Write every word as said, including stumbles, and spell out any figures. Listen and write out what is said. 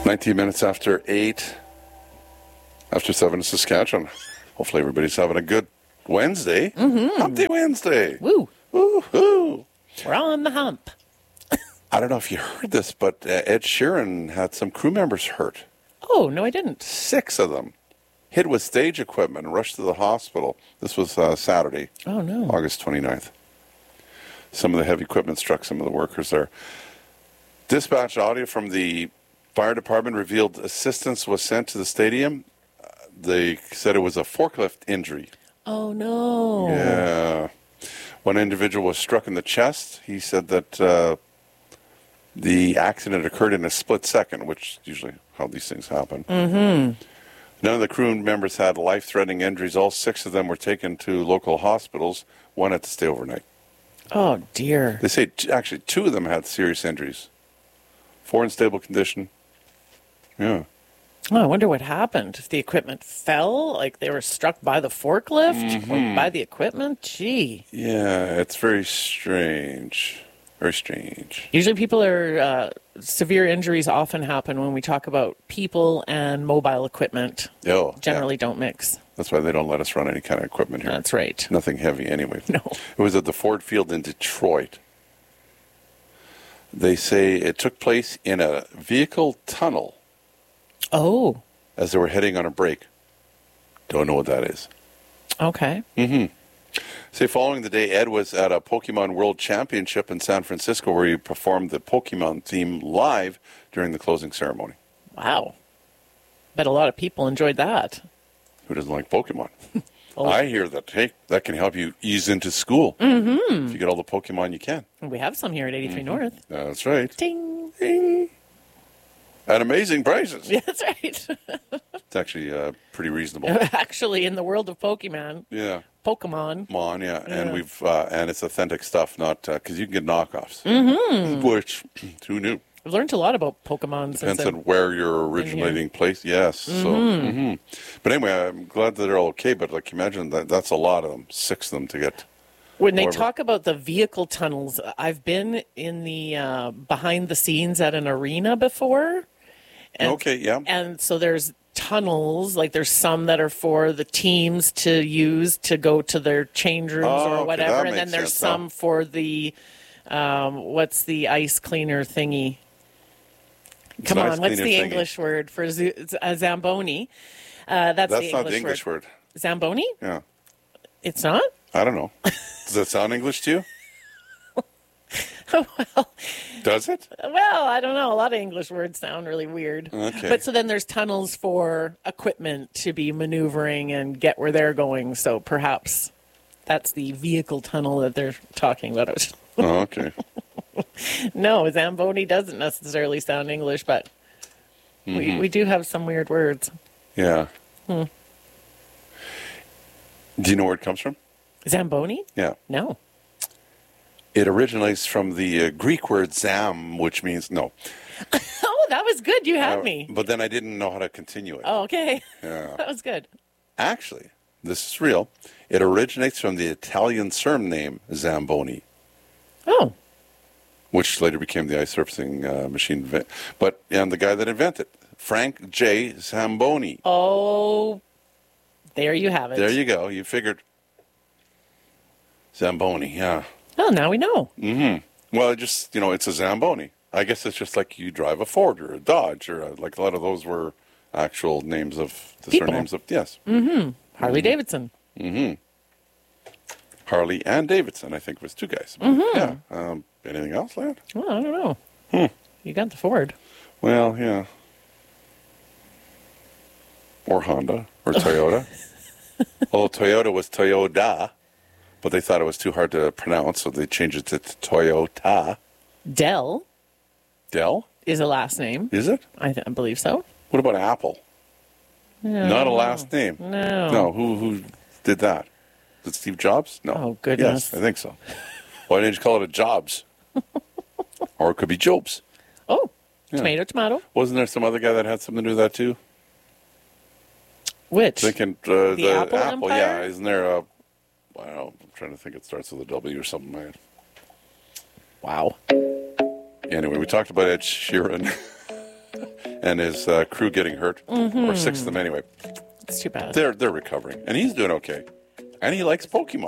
nineteen minutes after eight, after seven in Saskatchewan. Hopefully everybody's having a good Wednesday. Mm-hmm. Hump Day Wednesday. Woo. Woo-hoo. We're on the hump. I don't know if you heard this, but uh, Ed Sheeran had some crew members hurt. Oh, no, I didn't. Six of them hit with stage equipment and rushed to the hospital. This was uh, Saturday, Oh, no. August twenty-ninth. Some of the heavy equipment struck some of the workers there. Dispatch audio from the fire department revealed assistance was sent to the stadium. Uh, they said it was a forklift injury. Oh, no. Yeah. One individual was struck in the chest. He said that uh, the accident occurred in a split second, which is usually how these things happen. Mm-hmm. None of the crew members had life-threatening injuries. All six of them were taken to local hospitals. One had to stay overnight. Oh, dear. They say t- actually two of them had serious injuries. Four in stable condition. Yeah. Oh, I wonder what happened. If the equipment fell, like they were struck by the forklift Mm-hmm. or by the equipment? Gee. Yeah, it's very strange. Very strange. Usually people are, uh, severe injuries often happen when we talk about people and mobile equipment. Oh, Generally yeah. don't mix. That's why they don't let us run any kind of equipment here. That's right. Nothing heavy anyway. No. It was at the Ford Field in Detroit. They say it took place in a vehicle tunnel Oh, as they were heading on a break. Don't know what that is. okay. Mm-hmm. Say following the day, Ed was at a Pokemon World Championship in San Francisco where he performed the Pokemon theme live during the closing ceremony. Wow. Bet a lot of people enjoyed that. Who doesn't like Pokemon? Oh. I hear that, hey, that can help you ease into school. Mm-hmm. If you get all the Pokemon you can. We have some here at eighty-three Mm-hmm. North. That's right. Ding. Ding. At amazing prices. Yeah, that's right. It's actually uh, pretty reasonable. Actually, in the world of Pokemon, Yeah. Pokemon. Come on, yeah. Yeah. And we've uh, and it's authentic stuff, not because you can get knockoffs. Mm-hmm. Which, who knew? I've learned a lot about Pokemon since Depends I've- on where you're originating place. Yes. So, mhm. But anyway, I'm glad that they're all okay. But like, imagine that that's a lot of them, six of them to get. When they However- talk about the vehicle tunnels, I've been in the uh, behind the scenes at an arena before. And, Okay, yeah. And so there's tunnels, like there's some that are for the teams to use to go to their change rooms Oh, or okay, whatever. that And then makes there's sense, huh? some for the, um, what's the ice cleaner thingy? Come an on, ice what's cleaner the thingy. English word for z- a Zamboni? Uh, that's, That's the not English the English word. word. Zamboni? Yeah. It's not? I don't know. Does that sound English to you? well, Does it? Well, I don't know. A lot of English words sound really weird. Okay. But so then there's tunnels for equipment to be maneuvering and get where they're going. So perhaps that's the vehicle tunnel that they're talking about. Oh, okay. No, Zamboni doesn't necessarily sound English, but we, we do have some weird words. Yeah. Hmm. Do you know where it comes from? Zamboni? Yeah. No. It originates from the uh, Greek word zam, which means no. Oh, that was good. You had Uh, me. But then I didn't know how to continue it. Oh, okay. Yeah. That was good. Actually, this is real. It originates from the Italian surname Zamboni, Oh, which later became the ice surfacing uh, machine. inve- But and the guy that invented it, Frank J. Zamboni. oh, there you have it. There you go. You figured. Zamboni, yeah. Oh, now we know. Mm-hmm. Well, it just, you know, it's a Zamboni. I guess it's just like you drive a Ford or a Dodge or a, like a lot of those were actual names of the People. surnames of, yes. Mm-hmm. Harley Davidson. Mm-hmm. Harley and Davidson, I think, was two guys. Mm-hmm. Yeah. Um, anything else, Land? Well, I don't know. Hmm. You got the Ford. Well, yeah. Or Honda or Toyota. Although Toyota was Toyota, but they thought it was too hard to pronounce, so they changed it to Toyota. Dell Dell? is a last name. Is it? I, th- I believe so. What about Apple? No. Not a last name. No. No, who who did that? Did Steve Jobs? No. Oh, goodness. Yes, I think so. Why didn't you call it a Jobs? Or it could be Jobs. Oh, Yeah. tomato, tomato. Wasn't there some other guy that had something to do with that too? Which? Thinking uh, the, Apple Empire? yeah. Isn't there a? I don't know. I'm trying to think. It starts with a W or something. Man. Wow. Anyway, we talked about Ed Sheeran. and his uh, crew getting hurt, or six of them anyway. It's too bad. They're they're recovering, and he's doing okay, and he likes Pokemon.